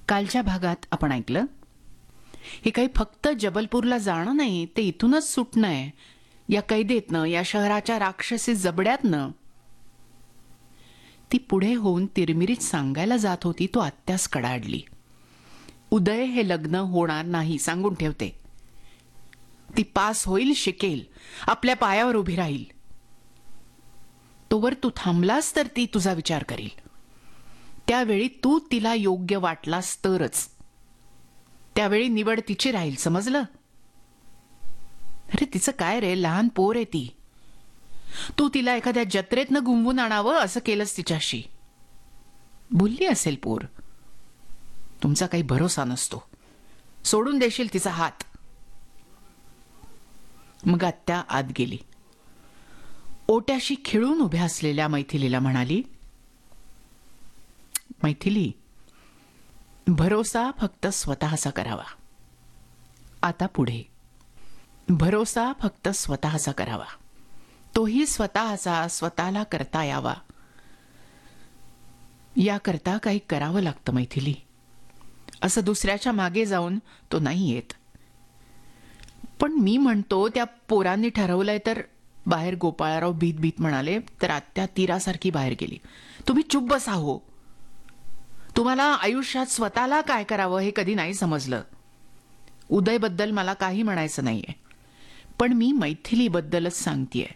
कालच्या भागात आपण ऐकलं, हे काही फक्त जबलपूरला जाणं नाही, ते इथूनच सुटणं आहे. या कैदेतनं, या शहराच्या राक्षसी जबड्यातनं. ती पुढे होऊन तिरमिरीत सांगायला जात होती तो आत्यास कडाडली. उदय हे लग्न होणार नाही, सांगून ठेवते. ती पास होईल, शिकेल, आपल्या पायावर उभी राहील. तोवर तू थांबलास तर ती तुझा विचार करील. त्यावेळी तू तिला योग्य वाटलास तरच. त्यावेळी निवड तिची राहील, समजलं? अरे तिचं काय रे, लहान पोर आहे ती. तू तिला एखाद्या जत्रेतनं गुंवून आणावं असं केलंस तिच्याशी. बोलली असेल पोर, तुमचा काही भरोसा नसतो, सोडून देशील तिचा हात. मग आत्या आत गेली. ओट्याशी खिळून उभ्या असलेल्या मैथिलीला म्हणाली, मैथिली, भरोसा फक्त स्वतःचा करावा. आता पुढे भरोसा फक्त स्वतःचा करावा, तोही स्वतःचा, स्वतःला करता यावा. याकरता काही करावं लागतं मैथिली. असं दुसऱ्याच्या मागे जाऊन तो नाही येत. पण मी म्हणतो त्या पोरांनी ठरवलंय तर. बाहेर गोपाळराव भीत भीत म्हणाले, तर आत्या तीरासारखी बाहेर गेली. तुम्ही चुप बसा हो. तुम्हाला आयुष्यात स्वतःला काय करावं हे कधी नाही समजलं. उदयबद्दल मला काही म्हणायचं नाहीये, पण मी मैथिलीबद्दलच सांगतेय.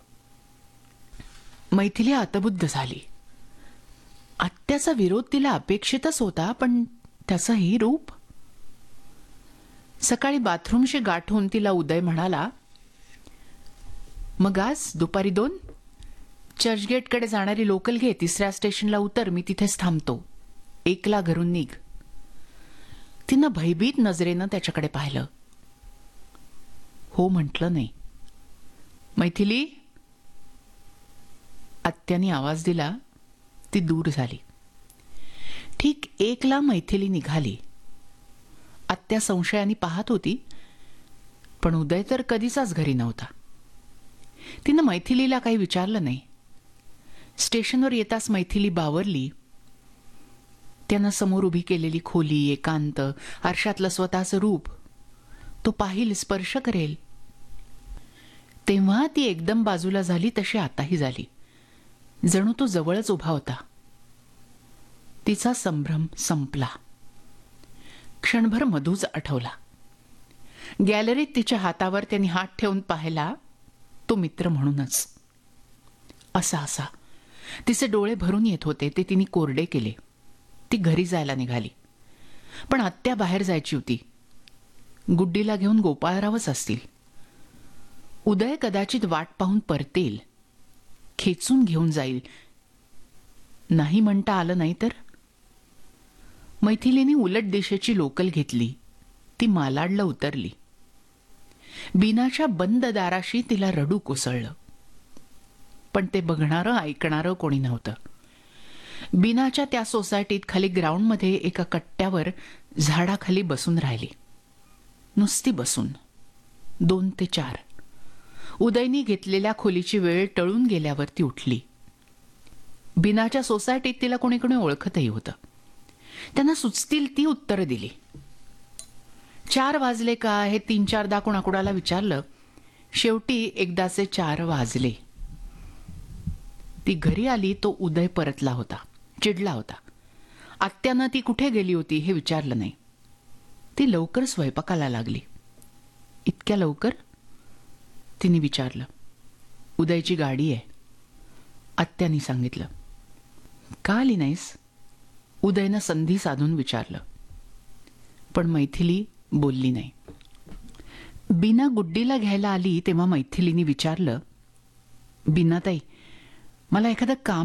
मैथिली हतबुद्ध झाली. आत्याचा विरोध तिला अपेक्षितच होता, पण त्याचं हे रूप. सकाळी बाथरूमशी गाठून तिला उदय म्हणाला, मग आज दुपारी 2 चर्चगेटकडे जाणारी लोकल घे, 3ऱ्या स्टेशनला उतर, मी तिथेच थांबतो. 1ला घरून निघ. तिनं भयभीत नजरेनं त्याच्याकडे पाहिलं. हो म्हटलं नाही. मैथिली, आत्याने आवाज दिला. ती दूर झाली. ठीक 1ला मैथिली निघाली. आत्या संशयाने पाहत होती, पण उदय तर कधीचाच घरी नव्हता. तिनं मैथिलीला काही विचारलं नाही. स्टेशनवर येताच मैथिली बावरली. त्यानं समोर उभी केलेली खोली, एकांत, आरशातलं स्वतःचं रूप तो पाहिल, स्पर्श करेल. तेव्हा ती एकदम बाजूला झाली, तशी आताही झाली. जणू तो जवळच उभा होता. तिचा संभ्रम संपला. क्षणभर मधूच आठवला. गॅलरीत तिच्या हातावर त्यांनी हात ठेवून पाहिला, तो मित्र म्हणूनच. असा तिचे डोळे भरून येत होते, ते तिने कोरडे केले. ती घरी जायला निघाली. पण आत्या बाहेर जायची होती. गुड्डीला घेऊन गोपाळरावच असतील. उदय कदाचित वाट पाहून परतेल, खेचून घेऊन जाईल. नाही म्हणता आलं नाही तर. मैथिलीने उलट दिशेची लोकल घेतली. ती मालाडला उतरली. बीनाच्या बंद दाराशी तिला रडू कोसळलं. पण ते बघणारं, ऐकणारं कोणी नव्हतं. बीनाच्या त्या सोसायटीत खाली ग्राउंडमध्ये एका कट्ट्यावर झाडाखाली बसून राहिली. नुसती बसून. 2 ते 4. उदयनी घेतलेल्या खोलीची वेळ टळून गेल्यावर ती उठली. बीनाच्या सोसायटीत तिला कोणी कोणी ओळखतही होतं. त्यांना सुचतील ती उत्तरं दिली. 4 वाजले का हे 3-4दा कोणाकोणाला विचारलं. शेवटी एकदाचे 4 वाजले. ती घरी आली तो उदय परतला होता. चिडला होता. आत्यानं ती कुठे गेली होती हे विचारलं नाही. ती लवकर स्वयंपाकाला लागली. इतक्या लवकर? तिने विचारलं. उदयची गाडी आहे, आत्यानी सांगितलं. का आली नाहीस? उदयनं संधी साधून विचारलं. पण मैथिली बोलली नाही. बीना गुड्डीला घ्यायला आली तेव्हा मैथिलीने विचारलं, बीनाताई, मला एखादं काम